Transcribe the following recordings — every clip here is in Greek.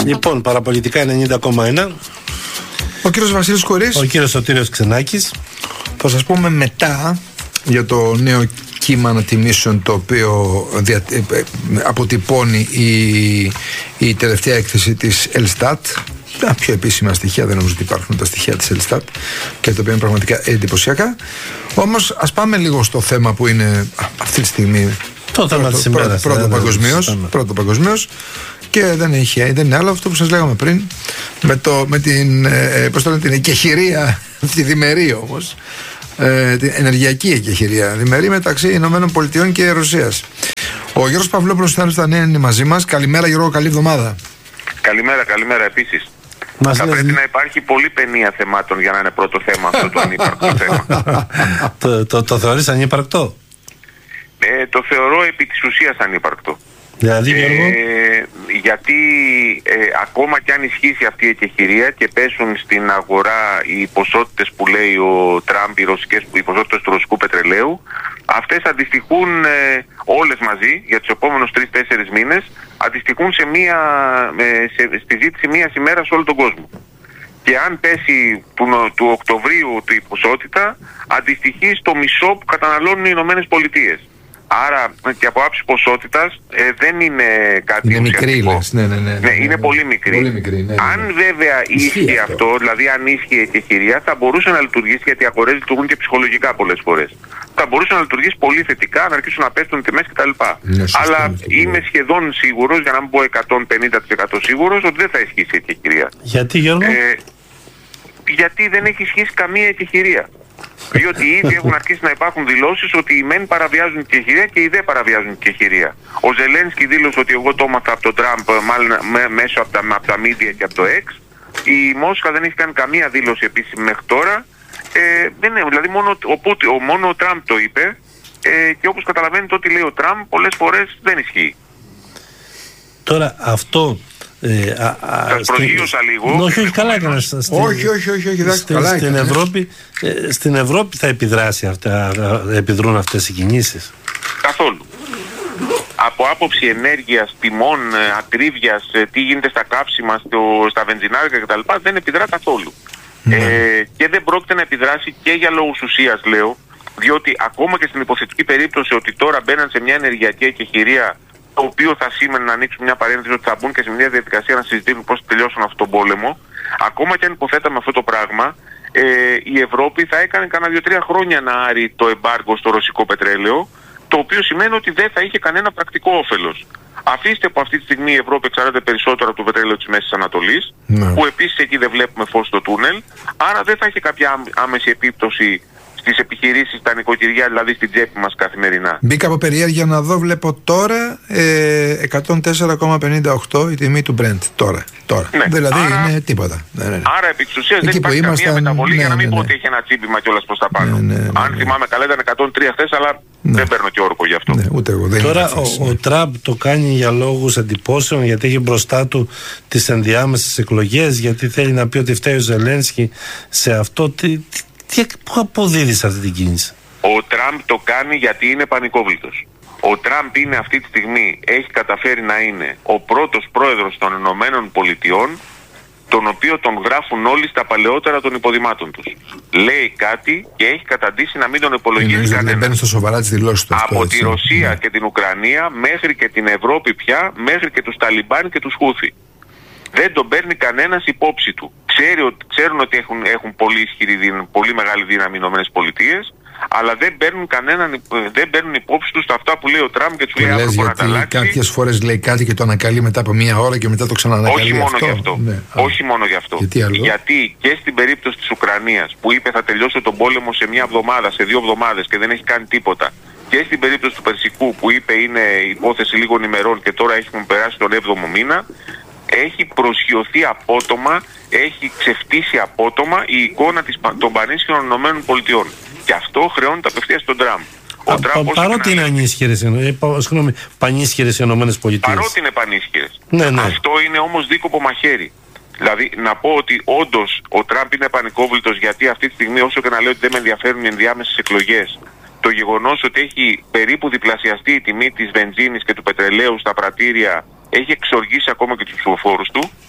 Λοιπόν, παραπολιτικά 90,1. Ο κύριος Βασίλης Κορής. Ο κύριος Σωτήριος Ξενάκης. Θα σας πούμε μετά για το νέο κύμα ανατιμήσεων το οποίο αποτυπώνει η τελευταία έκθεση της Ελστάτ. Τα πιο επίσημα στοιχεία, δεν νομίζω ότι υπάρχουν τα στοιχεία της Ελστάτ και το οποίο είναι πραγματικά εντυπωσιακά. Όμως ας πάμε λίγο στο θέμα που είναι αυτή τη στιγμή το θέμα της ημέρας. Πρώτο παγκοσμίως. Και δεν είναι άλλο αυτό που σας λέγαμε πριν με την εκεχηρία, τη διμερή όμως, την ενεργειακή εκεχηρία διμερή μεταξύ Ηνωμένων Πολιτειών και Ρωσίας. Ο Γιώργος Παυλόπουλος στα νέα είναι μαζί μας. Καλημέρα Γιώργο, καλή εβδομάδα. Καλημέρα επίσης. Θα πρέπει να υπάρχει πολλή παινία θεμάτων για να είναι πρώτο θέμα αυτό το ανύπαρκτο θέμα. Το θεωρείς ανύπαρκτο? Το θεωρώ επί της ουσίας ανύπαρκτο. Δηλαδή, γιατί ακόμα κι αν ισχύσει αυτή η εκεχηρία και πέσουν στην αγορά οι ποσότητες που λέει ο Τραμπ, οι ποσότητες του ρωσικού πετρελαίου, αυτές αντιστοιχούν όλες μαζί για τους επόμενους 3-4 μήνες, αντιστοιχούν στη ζήτηση μίας ημέρας σε όλο τον κόσμο. Και αν πέσει του Οκτωβρίου η ποσότητα, αντιστοιχεί στο μισό που καταναλώνουν οι Ηνωμένες Πολιτείες. Άρα και από άψη ποσότητας δεν είναι κάτι είναι μικρή, λες. Ναι, είναι πολύ μικρή. Αν βέβαια ίσχυε αυτό, δηλαδή αν ίσχυε η εκεχηρία, θα μπορούσε να λειτουργήσει, γιατί οι αγορές λειτουργούν και ψυχολογικά πολλές φορές. Θα μπορούσε να λειτουργήσει πολύ θετικά, να αρχίσουν να πέφτουν οι τιμές κτλ. Αλλά είμαι σχεδόν σίγουρος, για να μην πω 150% σίγουρος, ότι δεν θα ισχύσει η εκεχηρία. Γιατί, Γιώργο? Γιατί δεν έχει ισχύσει καμία εκεχηρία. Διότι ήδη έχουν αρχίσει να υπάρχουν δηλώσεις ότι οι μεν παραβιάζουν την εκεχηρία και οι δε παραβιάζουν την εκεχηρία. Ο Ζελένσκι δήλωσε ότι εγώ το έμαθα από τον Τραμπ, μάλλον μέσω από τα media και από το X. Η Μόσχα δεν έχει κάνει καμία δήλωση επίσημη μέχρι τώρα. Δηλαδή μόνο ο Τραμπ το είπε και όπως καταλαβαίνετε ό,τι λέει ο Τραμπ πολλές φορές δεν ισχύει. Τώρα αυτό... Σας προσγείωσα λίγο. Όχι, καλά έκανα. Στην Ευρώπη θα επιδρούν αυτές οι κινήσεις? Καθόλου. Από άποψη ενέργειας, τιμών, ακρίβειας, τι γίνεται στα καύσιμα, στα βενζινάρικα κτλ. Δεν επιδρά καθόλου. Και δεν πρόκειται να επιδράσει και για λόγους ουσίας, λέω, διότι ακόμα και στην υποθετική περίπτωση ότι τώρα μπαίναν σε μια ενεργειακή εκεχηρία, το οποίο θα σήμαινε να ανοίξουν μια παρένθεση ότι θα μπουν και σε μια διαδικασία να συζητήσουν πώς τελειώσουν αυτόν τον πόλεμο. Ακόμα και αν υποθέταμε αυτό το πράγμα, η Ευρώπη θα έκανε κάνα 2-3 χρόνια να άρει το εμπάργκο στο ρωσικό πετρέλαιο, το οποίο σημαίνει ότι δεν θα είχε κανένα πρακτικό όφελος. Αφήστε που αυτή τη στιγμή η Ευρώπη εξαρτάται περισσότερο από το πετρέλαιο της Μέσης Ανατολής, που επίσης εκεί δεν βλέπουμε φως στο τούνελ, άρα δεν θα είχε κάποια άμεση επίπτωση στις επιχειρήσεις, στα νοικοκυριά, δηλαδή στην τσέπη μας καθημερινά. Μπήκα από περιέργεια να δω, βλέπω τώρα 104,58 η τιμή του Brent. Τώρα. Ναι. Δηλαδή άρα, είναι τίποτα. Άρα επί της ουσίας δεν υπάρχει καμία μεταβολή, για να μην πω ότι έχει ένα τσίπημα κιόλας προς τα πάνω. Αν θυμάμαι καλά ήταν 103 χθες, αλλά δεν παίρνω και όρκο γι' αυτό. Ούτε εγώ, τώρα ο Τραμπ το κάνει για λόγους εντυπώσεων, γιατί έχει μπροστά του τις ενδιάμεσες εκλογές, γιατί θέλει να πει ότι φταίει ο Ζελένσκι σε αυτό. Πού αποδίδεις αυτή την κίνηση? Ο Τραμπ το κάνει γιατί είναι πανικόβλητος. Ο Τραμπ είναι αυτή τη στιγμή, έχει καταφέρει να είναι ο πρώτος πρόεδρος των Ηνωμένων Πολιτειών, τον οποίο τον γράφουν όλοι στα παλαιότερα των υποδημάτων τους. Λέει κάτι και έχει καταντήσει να μην τον υπολογίζει κανένας. Από τη Ρωσία και την Ουκρανία μέχρι και την Ευρώπη πια, μέχρι και τους Ταλιμπάν και τους Χούθι. Δεν τον παίρνει κανένας υπόψη του. Ξέρουν ότι έχουν πολύ μεγάλη δύναμη οι Ηνωμένες Πολιτείες, αλλά δεν παίρνουν υπόψη τους αυτά που λέει ο Τραμπ και τους λέει άνθρωπο να τα αλλάξει. Κάποιες φορές λέει κάτι και το ανακαλεί μετά από μία ώρα και μετά το ξανανακαλεί. Όχι μόνο γι' αυτό. Γιατί και στην περίπτωση της Ουκρανίας που είπε θα τελειώσω τον πόλεμο σε μία εβδομάδα, σε 2 εβδομάδες και δεν έχει κάνει τίποτα, και στην περίπτωση του Περσικού που είπε είναι υπόθεση λίγων ημερών και τώρα έχουν περάσει τον 7ο μήνα, έχει προσγειωθεί απότομα, έχει ξεφτύσει απότομα η εικόνα των πανίσχυρων Ηνωμένων Πολιτειών. Και αυτό χρεώνεται απευθείας στον Τραμπ. Παρότι είναι πανίσχυρες οι Ηνωμένες Πολιτείες. Παρότι είναι πανίσχυρες. Ναι. Αυτό είναι όμως δίκοπο μαχαίρι. Δηλαδή να πω ότι όντως ο Τραμπ είναι πανικόβλητος, γιατί αυτή τη στιγμή, όσο και να λέω ότι δεν με ενδιαφέρουν οι ενδιάμεσες εκλογές, το γεγονός ότι έχει περίπου διπλασιαστεί η τιμή της βενζίνης και του πετρελαίου στα πρατήρια έχει εξοργήσει ακόμα και τους ψηφοφόρους του.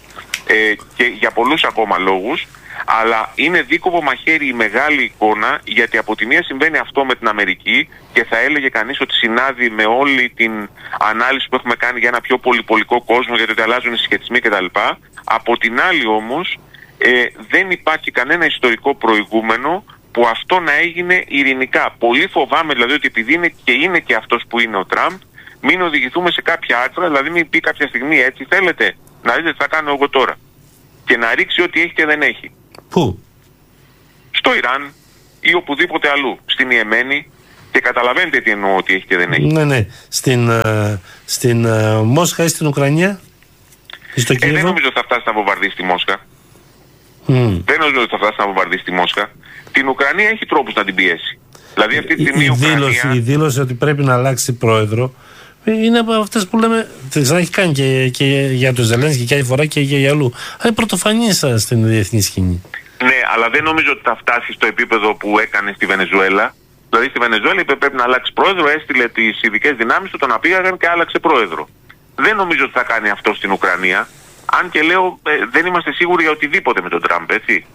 και για πολλούς ακόμα λόγους, αλλά είναι δίκοπο μαχαίρι η μεγάλη εικόνα, γιατί από τη μία συμβαίνει αυτό με την Αμερική και θα έλεγε κανείς ότι συνάδει με όλη την ανάλυση που έχουμε κάνει για ένα πιο πολυπολικό κόσμο, γιατί αλλάζουν οι συσχετισμοί κτλ. Από την άλλη όμως δεν υπάρχει κανένα ιστορικό προηγούμενο που αυτό να έγινε ειρηνικά. Πολύ φοβάμαι δηλαδή ότι επειδή είναι και αυτός που είναι ο Τραμπ, μην οδηγηθούμε σε κάποια άκρα, δηλαδή μην πει κάποια στιγμή έτσι θέλετε να δείτε τι θα κάνω εγώ τώρα, και να ρίξει ό,τι έχει και δεν έχει. Πού? Στο Ιράν ή οπουδήποτε αλλού, στην Ιεμένη, και καταλαβαίνετε τι εννοώ ότι έχει και δεν έχει. Ναι. Στην Μόσχα ή στην Ουκρανία? Δεν νομίζω ότι θα φτάσει να βομβαρδίσει τη Μόσχα. Δεν νομίζω ότι θα φτάσει να βομβαρδίσει τη Μόσχα. Την Ουκρανία έχει τρόπους να την πιέσει. Δηλαδή αυτή τη στιγμή η δήλωση ότι πρέπει να αλλάξει πρόεδρο είναι από αυτές που λέμε, δεν έχει κάνει και για τον Ζελένσκι και άλλη φορά και για αλλού. Αλλά είναι πρωτοφανής στην διεθνή σκηνή. Ναι, αλλά δεν νομίζω ότι θα φτάσει στο επίπεδο που έκανε στη Βενεζουέλα. Δηλαδή στη Βενεζουέλα είπε πρέπει να αλλάξει πρόεδρο, έστειλε τις ειδικές δυνάμεις του, τον απήγαγαν και άλλαξε πρόεδρο. Δεν νομίζω ότι θα κάνει αυτό στην Ουκρανία. Αν και λέω δεν είμαστε σίγουροι για οτιδήποτε με τον Τραμπ, έτσι.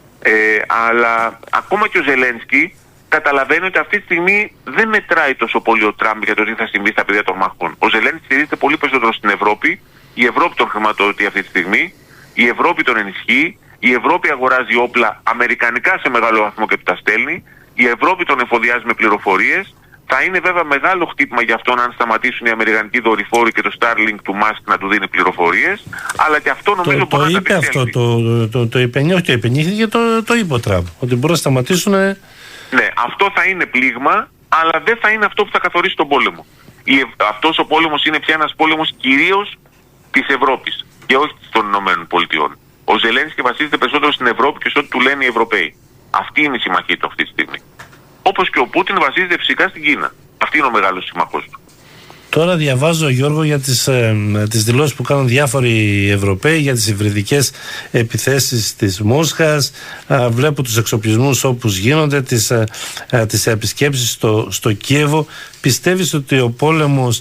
Αλλά ακόμα και ο Ζελένσκι καταλαβαίνει ότι αυτή τη στιγμή δεν μετράει τόσο πολύ ο Τραμπ για το τι θα συμβεί στα πεδία των μαχών. Ο Ζελένσκι στηρίζεται πολύ περισσότερο στην Ευρώπη. Η Ευρώπη τον χρηματοδοτεί αυτή τη στιγμή. Η Ευρώπη τον ενισχύει. Η Ευρώπη αγοράζει όπλα αμερικανικά σε μεγάλο βαθμό και του τα στέλνει. Η Ευρώπη τον εφοδιάζει με πληροφορίες. Θα είναι βέβαια μεγάλο χτύπημα για αυτόν αν σταματήσουν οι αμερικανικοί δορυφόροι και το Starlink του Musk να του δίνει πληροφορίες. Αλλά και αυτό νομίζω μπορεί να τα είπε αυτό. Το είπε, όχι το είπε, το είπε ο Τραμπ. Ότι μπορεί να σταματήσουν. Ναι, αυτό θα είναι πλήγμα, αλλά δεν θα είναι αυτό που θα καθορίσει τον πόλεμο. Αυτός ο πόλεμος είναι πια ένας πόλεμος κυρίως της Ευρώπης και όχι των Ηνωμένων Πολιτειών. Ο Ζελένσκι βασίζεται περισσότερο στην Ευρώπη και σε ό,τι του λένε οι Ευρωπαίοι. Αυτή είναι η συμμαχία του αυτή τη στιγμή. Όπως και ο Πούτιν βασίζεται φυσικά στην Κίνα. Αυτή είναι ο μεγάλος συμμαχός του. Τώρα διαβάζω, Γιώργο, για τις δηλώσεις που κάνουν διάφοροι Ευρωπαίοι για τις υβριδικές επιθέσεις της Μόσχας. Βλέπω τους εξοπλισμούς όπως γίνονται, τις επισκέψεις στο Κίεβο. Πιστεύεις ότι ο πόλεμος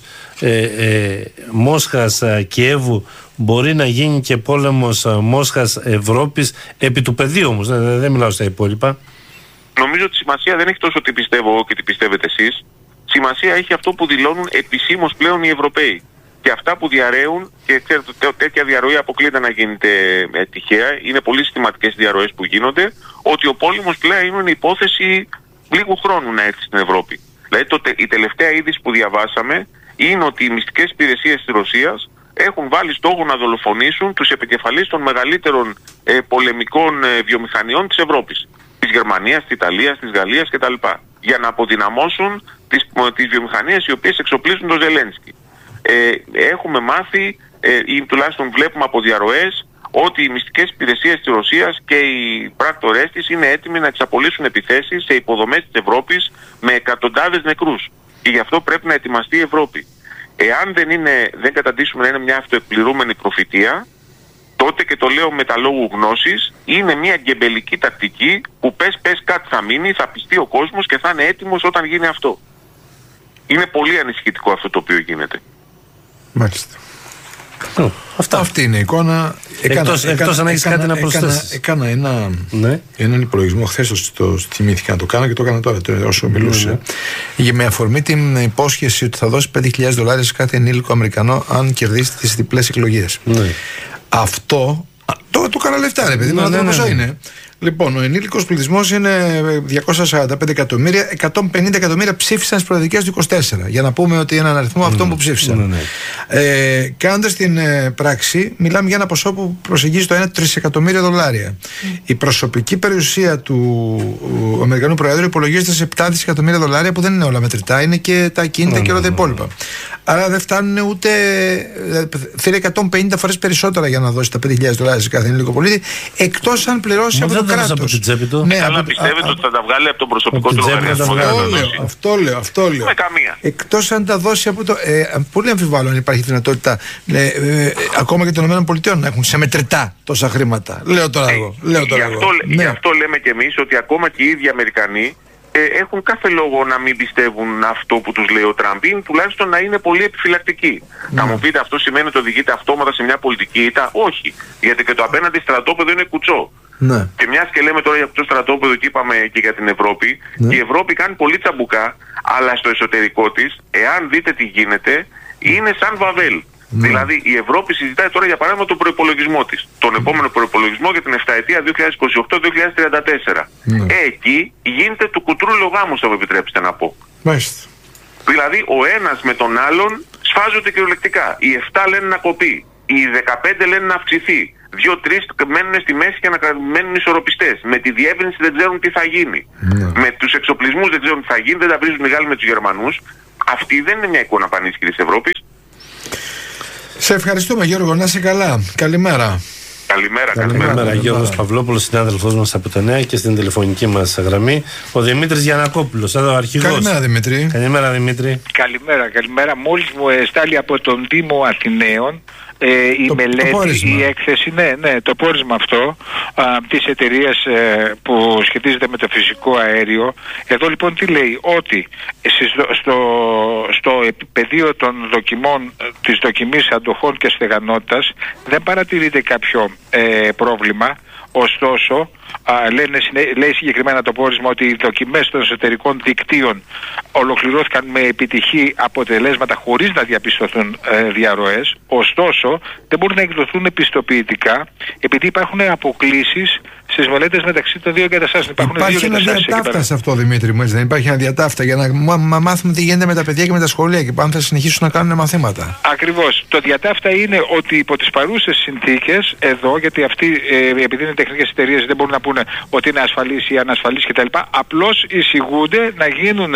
Μόσχας-Κιέβου μπορεί να γίνει και πόλεμος Μόσχας-Ευρώπης επί του πεδίου όμως? Δεν μιλάω στα υπόλοιπα. Νομίζω ότι σημασία δεν έχει τόσο τι πιστεύω εγώ και τι πιστεύετε εσείς. Σημασία έχει αυτό που δηλώνουν επισήμως πλέον οι Ευρωπαίοι. Και αυτά που διαρρέουν, και ξέρετε, τέτοια διαρροή αποκλείται να γίνεται τυχαία, είναι πολύ συστηματικές διαρροές που γίνονται, ότι ο πόλεμος πλέον είναι υπόθεση λίγου χρόνου να έρθει στην Ευρώπη. Δηλαδή η τελευταία είδηση που διαβάσαμε είναι ότι οι μυστικές υπηρεσίες της Ρωσίας έχουν βάλει στόχο να δολοφονήσουν τους επικεφαλείς των μεγαλύτερων πολεμικών βιομηχανιών της Ευρώπης. Της Γερμανίας, της Ιταλίας, της Γαλλίας κτλ. Για να αποδυναμώσουν τις βιομηχανίες οι οποίες εξοπλίζουν τον Ζελένσκι. Έχουμε μάθει ή τουλάχιστον βλέπουμε από διαρροές ότι οι μυστικές υπηρεσίες της Ρωσίας και οι πράκτορές της είναι έτοιμοι να εξαπολύσουν επιθέσεις σε υποδομές της Ευρώπης με εκατοντάδες νεκρούς. Και γι' αυτό πρέπει να ετοιμαστεί η Ευρώπη. Εάν δεν καταντήσουμε να είναι μια αυτοεκπληρούμενη προφητεία, τότε, και το λέω με τα λόγου γνώσης, είναι μια γκεμπελική τακτική που πες κάτι θα μείνει, θα πιστεί ο κόσμος και θα είναι έτοιμος όταν γίνει αυτό. Είναι πολύ ανησυχητικό αυτό το οποίο γίνεται. Μάλιστα. Αυτή είναι η εικόνα. Εκτός αν έχεις κάτι να προσθέσεις. Έκανα έναν υπολογισμό χθες, το θυμήθηκα να το κάνω και το έκανα τώρα όσο μιλούσε. Με αφορμή την υπόσχεση ότι θα δώσει $5.000 σε κάθε ενήλικο Αμερικανό αν κερδίσει τις διπλές εκλογές. Αυτό το έκανα λεφτά, ρε παιδί μου, να δω πόσο είναι. Λοιπόν, ο ενήλικος πληθυσμός είναι 245 εκατομμύρια, 150 εκατομμύρια ψήφισαν στις προεδρικές του 24. Για να πούμε ότι είναι έναν αριθμό αυτών που ψήφισαν. Κάνοντας την πράξη, μιλάμε για ένα ποσό που προσεγγίζει το $1 τρισεκατομμύρια. Η προσωπική περιουσία του Αμερικανού Προέδρου υπολογίζεται σε $7 δισεκατομμύρια, που δεν είναι όλα μετρητά, είναι και τα ακίνητα και όλα τα υπόλοιπα. Άρα δεν φτάνουν ούτε. Θέλει 150 φορές περισσότερα για να δώσει τα $5.000 σε κάθε ενήλικο πολίτη, εκτός αν πληρώσει από το κράτος. Ναι, αλλά πιστεύετε ότι θα τα βγάλει από τον προσωπικό του λογαριασμό? Αυτό λέω. Με καμία. Εκτός αν τα δώσει από το. Πολύ αμφιβάλλω αν υπάρχει δυνατότητα ακόμα και των ΗΠΑ να έχουν σε μετρητά τόσα χρήματα. Λέω τώρα εγώ. Γι' αυτό λέμε κι εμείς ότι ακόμα και οι ίδιοι Αμερικανοί έχουν κάθε λόγο να μην πιστεύουν αυτό που τους λέει ο Τραμπ, ή τουλάχιστον να είναι πολύ επιφυλακτικοί. Θα μου πείτε, αυτό σημαίνει ότι οδηγείται αυτόματα σε μια πολιτική ήττα? Όχι. Γιατί και το απέναντι στρατόπεδο είναι κουτσό. Ναι. Και μιας και λέμε τώρα για αυτό το στρατόπεδο και είπαμε και για την Ευρώπη, η Ευρώπη κάνει πολύ τσαμπουκά, αλλά στο εσωτερικό της, εάν δείτε τι γίνεται, είναι σαν Βαβέλ. Δηλαδή η Ευρώπη συζητάει τώρα για παράδειγμα τον προϋπολογισμό της. Τον επόμενο προϋπολογισμό για την 7ετία 2028-2034. Εκεί γίνεται του κουτρούλου γάμου, θα μου επιτρέψετε να πω. Μάλιστα. Δηλαδή ο ένας με τον άλλον σφάζονται κυριολεκτικά. Οι 7 λένε να κοπεί, οι 15 λένε να αυξηθεί. 2-3 μένουν στη μέση και να μένουν ισορροπιστές. Με τη διεύρυνση δεν ξέρουν τι θα γίνει. Με τους εξοπλισμούς δεν ξέρουν τι θα γίνει, δεν τα βρίζουν οι Γάλλοι με τους Γερμανούς. Αυτή δεν είναι μια εικόνα πανίσχυρης Ευρώπης. Σε ευχαριστούμε, Γιώργο, να είσαι καλά. Καλημέρα. Καλημέρα. Γιώργος Παυλόπουλος, συνάδελφός μας από το ΝΕΑ, και στην τηλεφωνική μας γραμμή ο Δημήτρης Γιαννακόπουλος, ο αρχηγός. Καλημέρα, Δημήτρη. Καλημέρα, Δημήτρη. Καλημέρα. Μόλις μου εστάλει από τον Δήμο Αθηναίων η μελέτη, η έκθεση, το πόρισμα αυτό της εταιρείας που σχετίζεται με το φυσικό αέριο. Εδώ λοιπόν τι λέει? Ότι στο πεδίο των δοκιμών, της δοκιμής αντοχών και στεγανότητας, δεν παρατηρείται κάποιο πρόβλημα. Ωστόσο, λέει συγκεκριμένα το πόρισμα ότι οι δοκιμές των εσωτερικών δικτύων ολοκληρώθηκαν με επιτυχή αποτελέσματα χωρίς να διαπιστωθούν διαρροές. Ωστόσο, δεν μπορούν να εκδοθούν επιστοποιητικά επειδή υπάρχουν αποκλίσεις στις μελέτες μεταξύ των δύο εγκαταστάσεων. Υπάρχει ένα διατάφτα σε αυτό, Δημήτρη μου, έτσι δεν υπάρχει? Ένα διατάφτα για να μάθουμε τι γίνεται με τα παιδιά και με τα σχολεία και αν θα συνεχίσουν να κάνουν μαθήματα. Ακριβώς. Το διατάφτα είναι ότι υπό τις παρούσες συνθήκες εδώ, γιατί αυτοί επειδή είναι τεχνικές εταιρείες δεν μπορούν να πούνε ότι είναι ασφαλής ή ανασφαλής κτλ. Απλώς εισηγούνται να γίνουν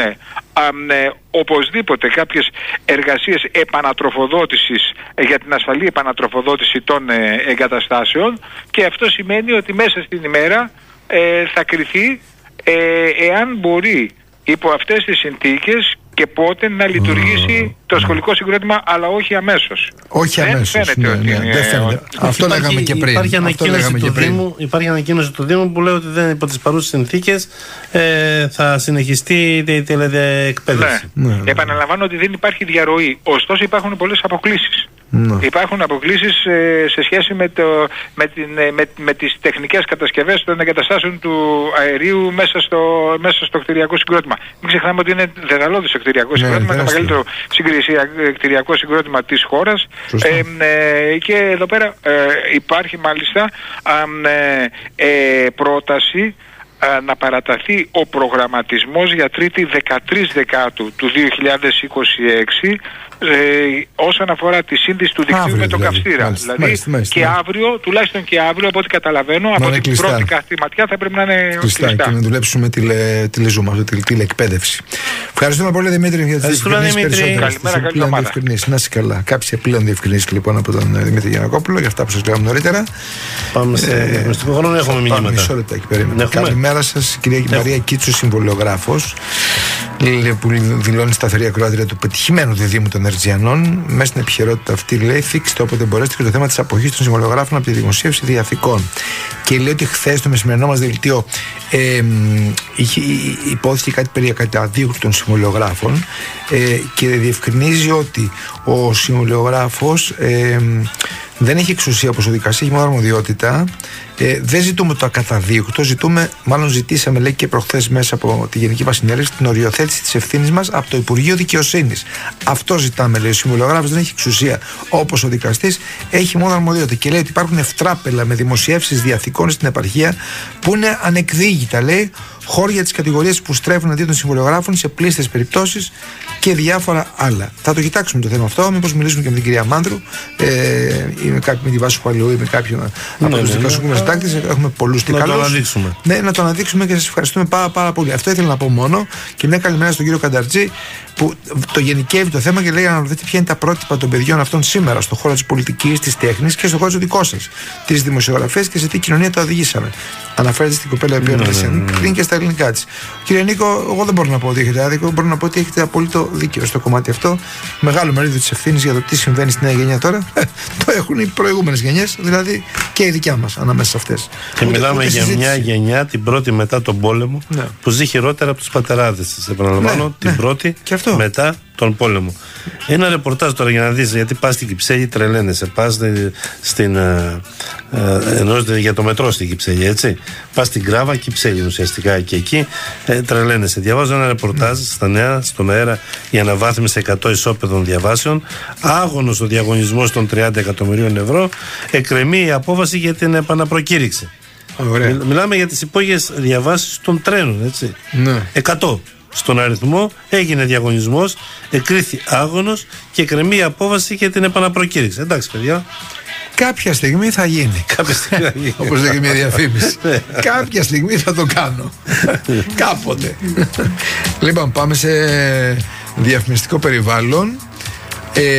οπωσδήποτε κάποιες εργασίες επανατροφοδότησης για την ασφαλή επανατροφοδότηση των εγκαταστάσεων, και αυτό σημαίνει ότι μέσα στην ημέρα θα κριθεί εάν μπορεί υπό αυτές τις συνθήκες και πότε να λειτουργήσει το σχολικό συγκρότημα, αλλά όχι αμέσως. Όχι αμέσως. Δεν φαίνεται. Αυτό λέγαμε και πριν. Υπάρχει ανακοίνωση του Δήμου που λέει ότι δεν, υπό τις παρούσες συνθήκες θα συνεχιστεί η τηλεεκπαίδευση. Επαναλαμβάνω ότι δεν υπάρχει διαρροή. Ωστόσο υπάρχουν πολλές αποκλίσεις. Υπάρχουν αποκλίσεις σε σχέση με τις τεχνικές κατασκευές των εγκαταστάσεων του αερίου μέσα στο κτηριακό συγκρότημα. Μην ξεχνάμε ότι είναι δεδαλώδης το κτηριακό συγκρότημα, το μεγαλύτερο κτηριακό συγκρότημα της χώρας. Και εδώ πέρα υπάρχει μάλιστα πρόταση να παραταθεί ο προγραμματισμός για 3η 13 Δεκάτου του 2026 όσον αφορά τη σύνδεση του δικτύου με τον καυστήρα. Και αύριο, τουλάχιστον και αύριο, από ό,τι καταλαβαίνω, από την πρώτη καθή ματιά θα πρέπει να είναι κλειστά. Και να δουλέψουμε τηλεζούμα, τηλεεκπαίδευση. Ευχαριστούμε πολύ, Δημήτρη, για τις διευκρινήσεις. Καλημέρα. Να είσαι καλά. Κάποιες επιπλέον διευκρινήσεις λοιπόν από τον Δημήτρη Γιαννακόπουλο για αυτά που σας λέγαμε νωρίτερα. Πάμε σε γνωστικό χρόνο, έχουμε μηνύματα. Μισό λεπτάκι, περίμενα. Καλημέρα σας, κυρία Μαρία Κίτσου, συμβολιογράφος, που δηλώνει σταθερή ακροάτρια του πετυχημένου διδήμου των Ερτζιανών. Μέσα στην επικαιρότητα αυτή λέει: θίξτε όποτε μπορέσετε και το θέμα της αποχής των συμβολιογράφων από τη δημοσίευση διαθήκων. Και λέει ότι χθες στο μεσημερινό μας δελτίο υπόθηκε κάτι περί καταδίωξη των συμβολιογράφων και διευκρινίζει ότι ο συμβολιογράφος δεν έχει εξουσία όπως ο δικαστής, έχει μόνο αρμοδιότητα. Δεν ζητούμε το ακαταδίωκτο, ζητήσαμε, λέει και προχθές μέσα από τη Γενική μας Συνέλευση, την οριοθέτηση της ευθύνης μας από το Υπουργείο Δικαιοσύνης. Αυτό ζητάμε, λέει. Ο συμβολιογράφος δεν έχει εξουσία όπως ο δικαστής, έχει μόνο αρμοδιότητα. Και λέει ότι υπάρχουν ευτράπελα με δημοσιεύσεις διαθηκών στην επαρχία που είναι ανεκδίγητα, λέει, χώρια της κατηγορίας που στρέφουν αντί των συμβολιογράφων σε πλήστες περιπτώσεις και διάφορα άλλα. Θα το κοιτάξουμε το θέμα αυτό, μήπως μιλήσουμε και με την κυρία Μάνδρου ή με κάποιον με τη Βάσου Παλαιού ή με κάποιον από τους δικαστικούς συντάκτες. Έχουμε πολλούς και καλούς. Να το αναδείξουμε και σας ευχαριστούμε πάρα πολύ. Αυτό ήθελα να πω μόνο, και μια καλημέρα στον κύριο Κανταρτζή που το γενικεύει το θέμα και λέει: αναρωτηθείτε ποια είναι τα πρότυπα των παιδιών αυτών σήμερα στον χώρο της πολιτικής, της τέχνης και στον χώρο του δικό σας, της δημοσιογραφίας, και σε τι κοινωνία το οδηγήσαμε. Αναφέρεται στην κοπέλα η οποία πριν και στα ελληνικά της. Κύριε Νίκο, εγώ δεν μπορώ να πω ότι έχετε άδικο, μπορώ να πω ότι έχετε απόλυτο δίκαιο στο κομμάτι αυτό. Μεγάλο μερίδιο της ευθύνης για το τι συμβαίνει στη νέα γενιά τώρα το έχουν οι προηγούμενες γενιές, δηλαδή και η δικιά μας ανάμεσα σε αυτές. Και μιλάμε για μια γενιά, την πρώτη μετά τον πόλεμο, που ζει χειρότερα από τους πατεράδες της. Επαναλαμβάνω, την πρώτη μετά τον πόλεμο. Ένα ρεπορτάζ τώρα για να δεις, γιατί πας στην Κυψέλη, τρελαίνεσαι. Πας για το μετρό στην Κυψέλη, έτσι. Πας στην Γκράβα, Κυψέλη ουσιαστικά, και εκεί τρελαίνεσαι. Διαβάζω ένα ρεπορτάζ στα Νέα, στον αέρα, η αναβάθμιση 100 ισόπεδων διαβάσεων. Άγωνος ο διαγωνισμός των 30 εκατομμυρίων ευρώ. Εκκρεμεί η απόφαση για την επαναπροκήρυξη. Μιλάμε για τις υπόγειες διαβάσεις των τρένων, έτσι. 100 στον αριθμό, έγινε διαγωνισμός, εκκρίθη άγωνος και εκκρεμεί η απόφαση για την επαναπροκήρυξη. Εντάξει, παιδιά. Κάποια στιγμή θα γίνει. Όπως λέγει μια διαφήμιση. Κάποια στιγμή θα το κάνω. Κάποτε. Λοιπόν, πάμε σε διαφημιστικό περιβάλλον.